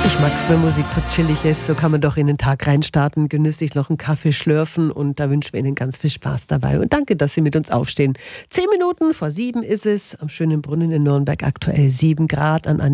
Ich mag's, wenn Musik so chillig ist. So kann man doch in den Tag reinstarten, genüsslich noch einen Kaffee schlürfen und da wünschen wir Ihnen ganz viel Spaß dabei. Und danke, dass Sie mit uns aufstehen. 10 Minuten vor 7 ist es. Am schönen Brunnen in Nürnberg aktuell 7 Grad an